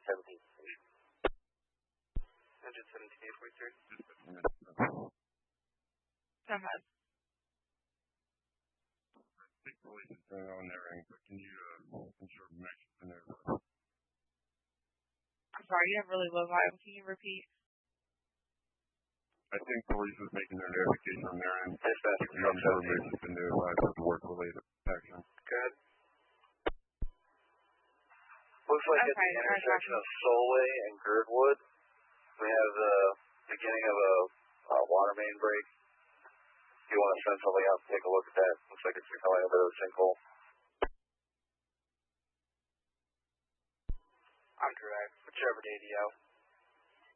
Engine 17, 843. Go ahead. Police is going on there, but can you ensure Mexican there? I'm sorry, you have really low volume. Can you repeat? I think police is making their notification on their end. Dispatch, you ensure Mexican notified of the work-related action. Good. Looks like at the intersection of Solway and Girdwood, we have the beginning of a water main break. If you want to send somebody out to take a look at that, looks like it's becoming a bit of a sinkhole. I'm direct, whichever DDO.